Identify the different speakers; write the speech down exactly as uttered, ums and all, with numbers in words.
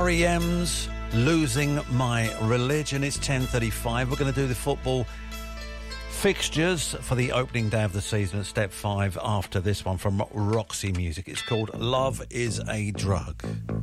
Speaker 1: R E M's Losing My Religion. It's ten thirty-five. We're going to do the football fixtures for the opening day of the season at Step five after this one from Roxy Music. It's called Love is a Drug.